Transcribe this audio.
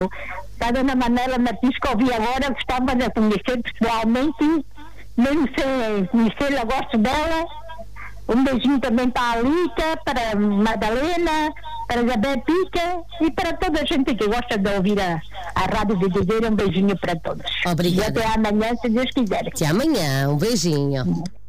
A dona Manela Martins, que ouvi agora, gostava de conhecer pessoalmente, mesmo sem conhecê-la, gosto dela. Um beijinho também para a Alica, para a Madalena, para a Isabel Pica e para toda a gente que gosta de ouvir a Rádio Videira. Um beijinho para todos. Obrigada. E até amanhã, se Deus quiser. Até amanhã, um beijinho.